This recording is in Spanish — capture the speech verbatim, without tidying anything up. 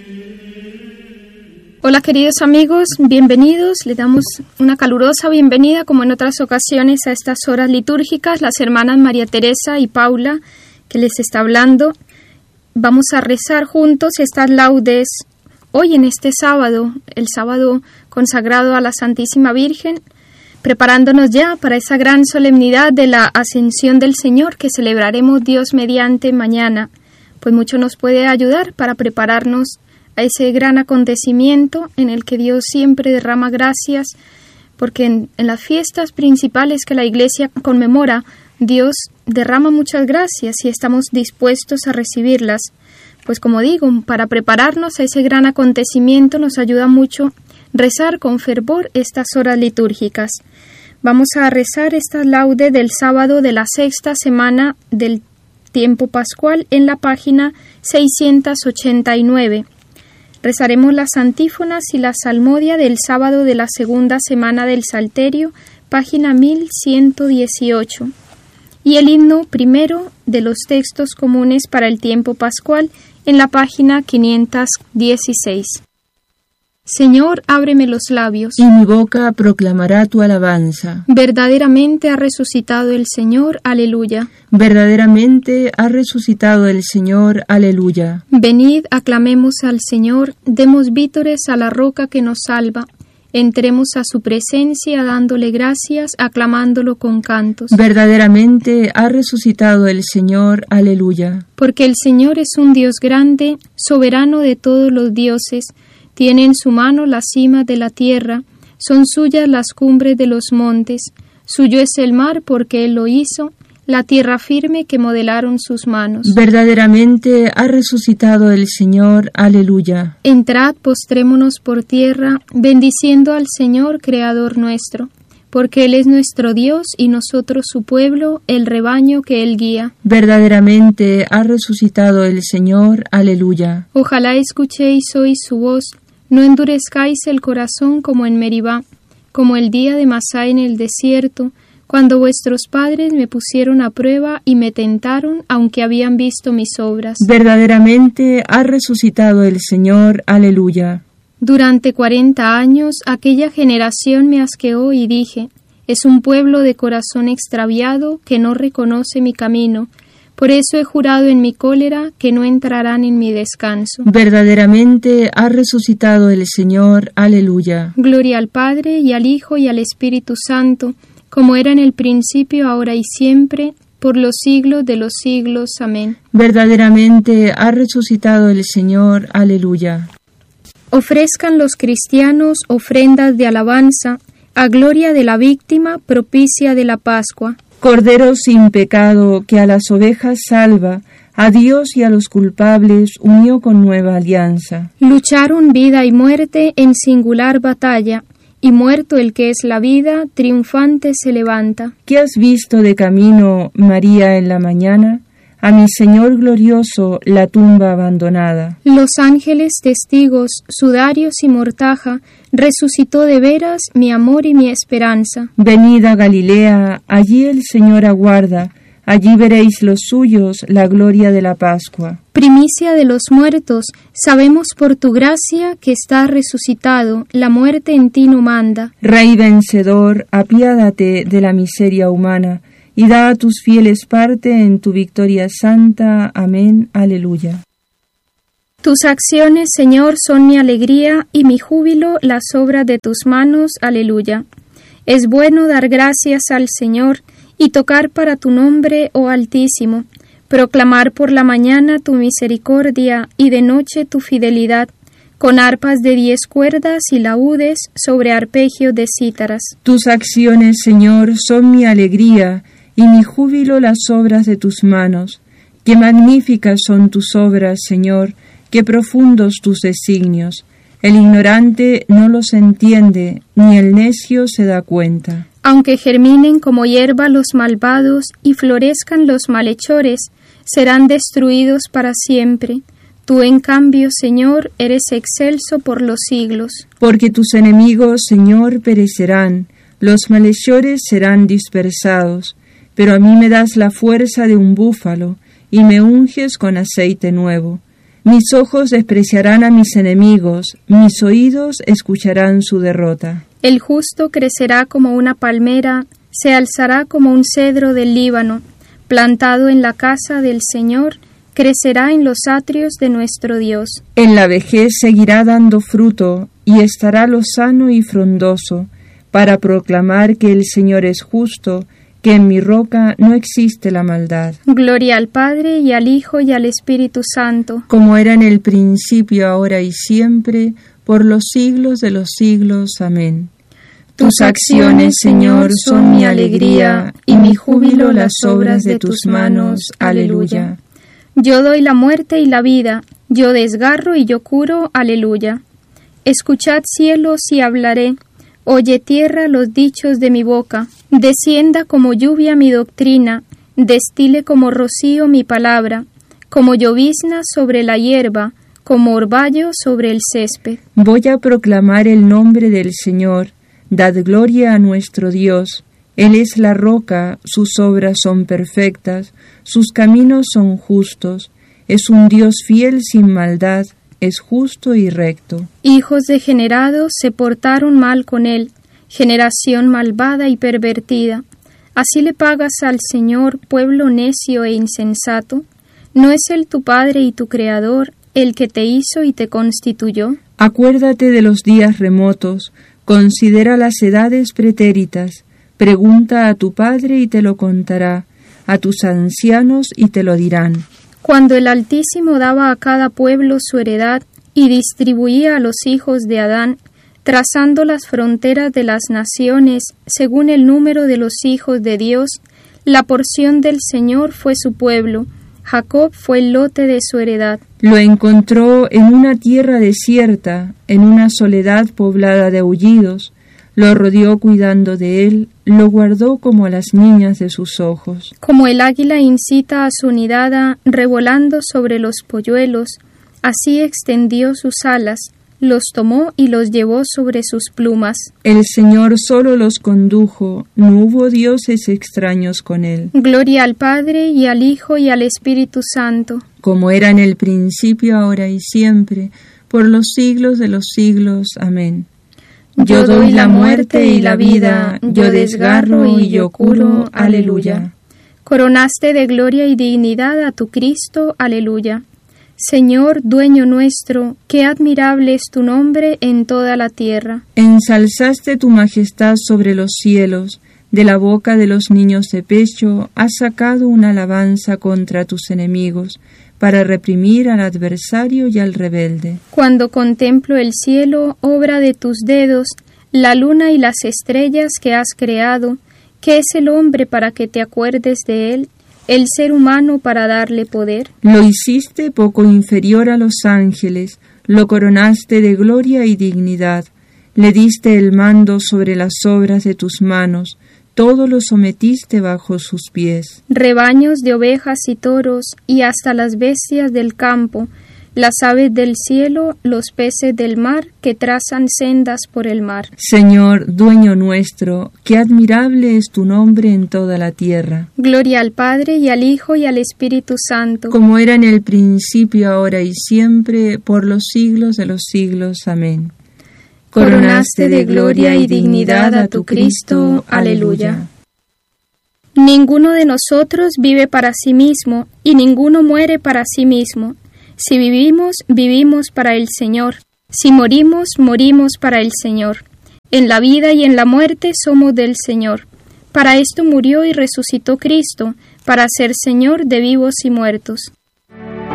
Hola queridos amigos, bienvenidos. Les damos una calurosa bienvenida, como en otras ocasiones, a estas horas litúrgicas. Las hermanas María Teresa y Paula, que les está hablando, vamos a rezar juntos estas laudes hoy en este sábado, el sábado consagrado a la Santísima Virgen, preparándonos ya para esa gran solemnidad de la Ascensión del Señor que celebraremos Dios mediante mañana. Pues mucho nos puede ayudar para prepararnos a ese gran acontecimiento en el que Dios siempre derrama gracias, porque en, en las fiestas principales que la Iglesia conmemora, Dios derrama muchas gracias y estamos dispuestos a recibirlas. Pues como digo, para prepararnos a ese gran acontecimiento nos ayuda mucho rezar con fervor estas horas litúrgicas. Vamos a rezar esta laude del sábado de la sexta semana del tiempo pascual en la página seiscientos ochenta y nueve. Rezaremos las antífonas y la salmodia del sábado de la segunda semana del Salterio, página mil ciento dieciocho, y el himno primero de los textos comunes para el tiempo pascual en la página quinientos dieciséis. Señor, ábreme los labios, y mi boca proclamará tu alabanza. Verdaderamente ha resucitado el Señor, aleluya. Verdaderamente ha resucitado el Señor, aleluya. Venid, aclamemos al Señor, demos vítores a la roca que nos salva. Entremos a su presencia dándole gracias, aclamándolo con cantos. Verdaderamente ha resucitado el Señor, aleluya. Porque el Señor es un Dios grande, soberano de todos los dioses. Tiene en su mano la cima de la tierra, son suyas las cumbres de los montes. Suyo es el mar porque Él lo hizo, la tierra firme que modelaron sus manos. Verdaderamente ha resucitado el Señor, aleluya. Entrad, postrémonos por tierra, bendiciendo al Señor, Creador nuestro, porque Él es nuestro Dios y nosotros su pueblo, el rebaño que Él guía. Verdaderamente ha resucitado el Señor, aleluya. Ojalá escuchéis hoy su voz, no endurezcáis el corazón como en Meribá, como el día de Masá en el desierto, cuando vuestros padres me pusieron a prueba y me tentaron, aunque habían visto mis obras. Verdaderamente ha resucitado el Señor, aleluya. Durante cuarenta años aquella generación me asqueó y dije, es un pueblo de corazón extraviado que no reconoce mi camino. Por eso he jurado en mi cólera que no entrarán en mi descanso. Verdaderamente ha resucitado el Señor, aleluya. Gloria al Padre y al Hijo y al Espíritu Santo, como era en el principio, ahora y siempre, por los siglos de los siglos. Amén. Verdaderamente ha resucitado el Señor, aleluya. Ofrezcan los cristianos ofrendas de alabanza, a gloria de la víctima propicia de la Pascua. Cordero sin pecado, que a las ovejas salva, a Dios y a los culpables unió con nueva alianza. Lucharon vida y muerte en singular batalla, y muerto el que es la vida, triunfante se levanta. ¿Qué has visto de camino, María, en la mañana? A mi Señor glorioso, la tumba abandonada. Los ángeles testigos, sudarios y mortaja, resucitó de veras mi amor y mi esperanza. Venid a Galilea, allí el Señor aguarda, allí veréis los suyos, la gloria de la Pascua. Primicia de los muertos, sabemos por tu gracia que estás resucitado, la muerte en ti no manda. Rey vencedor, apiádate de la miseria humana, y da a tus fieles parte en tu victoria santa. Amén. Aleluya. Tus acciones, Señor, son mi alegría y mi júbilo las obras de tus manos. Aleluya. Es bueno dar gracias al Señor y tocar para tu nombre, oh Altísimo, proclamar por la mañana tu misericordia y de noche tu fidelidad, con arpas de diez cuerdas y laúdes sobre arpegios de cítaras. Tus acciones, Señor, son mi alegría y mi júbilo las obras de tus manos. Qué magníficas son tus obras, Señor, qué profundos tus designios. El ignorante no los entiende, ni el necio se da cuenta. Aunque germinen como hierba los malvados y florezcan los malhechores, serán destruidos para siempre. Tú, en cambio, Señor, eres excelso por los siglos. Porque tus enemigos, Señor, perecerán, los malhechores serán dispersados. Pero a mí me das la fuerza de un búfalo, y me unges con aceite nuevo. Mis ojos despreciarán a mis enemigos, mis oídos escucharán su derrota. El justo crecerá como una palmera, se alzará como un cedro del Líbano, plantado en la casa del Señor, crecerá en los atrios de nuestro Dios. En la vejez seguirá dando fruto, y estará lozano y frondoso, para proclamar que el Señor es justo, que en mi roca no existe la maldad. Gloria al Padre, y al Hijo, y al Espíritu Santo. Como era en el principio, ahora y siempre, por los siglos de los siglos. Amén. Tus acciones, Señor, son mi alegría, y mi júbilo las obras de tus manos. Aleluya. Yo doy la muerte y la vida, yo desgarro y yo curo. Aleluya. Escuchad cielos y hablaré, oye tierra los dichos de mi boca. Descienda como lluvia mi doctrina, destile como rocío mi palabra, como llovizna sobre la hierba, como orvallo sobre el césped. Voy a proclamar el nombre del Señor, dad gloria a nuestro Dios. Él es la roca, sus obras son perfectas, sus caminos son justos. Es un Dios fiel sin maldad, es justo y recto. Hijos degenerados se portaron mal con él, generación malvada y pervertida. ¿Así le pagas al Señor, pueblo necio e insensato? ¿No es Él tu Padre y tu Creador, el que te hizo y te constituyó? Acuérdate de los días remotos, considera las edades pretéritas, pregunta a tu Padre y te lo contará, a tus ancianos y te lo dirán. Cuando el Altísimo daba a cada pueblo su heredad y distribuía a los hijos de Adán, trazando las fronteras de las naciones según el número de los hijos de Dios, la porción del Señor fue su pueblo, Jacob fue el lote de su heredad. Lo encontró en una tierra desierta, en una soledad poblada de aullidos, lo rodeó cuidando de él, lo guardó como a las niñas de sus ojos. Como el águila incita a su nidada, revolando sobre los polluelos, así extendió sus alas, los tomó y los llevó sobre sus plumas. El Señor solo los condujo, no hubo dioses extraños con él. Gloria al Padre, y al Hijo, y al Espíritu Santo. Como era en el principio, ahora y siempre, por los siglos de los siglos. Amén. Yo doy la muerte y la vida, yo desgarro y yo curo. Aleluya. Coronaste de gloria y dignidad a tu Cristo. Aleluya. Señor, dueño nuestro, qué admirable es tu nombre en toda la tierra. Ensalzaste tu majestad sobre los cielos, de la boca de los niños de pecho has sacado una alabanza contra tus enemigos, para reprimir al adversario y al rebelde. Cuando contemplo el cielo, obra de tus dedos, la luna y las estrellas que has creado, ¿qué es el hombre para que te acuerdes de él? El ser humano para darle poder. Lo hiciste poco inferior a los ángeles, lo coronaste de gloria y dignidad, le diste el mando sobre las obras de tus manos, todo lo sometiste bajo sus pies. Rebaños de ovejas y toros, y hasta las bestias del campo, las aves del cielo, los peces del mar, que trazan sendas por el mar. Señor, dueño nuestro, qué admirable es tu nombre en toda la tierra. Gloria al Padre, y al Hijo, y al Espíritu Santo. Como era en el principio, ahora y siempre, por los siglos de los siglos. Amén. Coronaste de gloria y dignidad a tu Cristo. Aleluya. Ninguno de nosotros vive para sí mismo, y ninguno muere para sí mismo. Si vivimos, vivimos para el Señor. Si morimos, morimos para el Señor. En la vida y en la muerte somos del Señor. Para esto murió y resucitó Cristo, para ser Señor de vivos y muertos.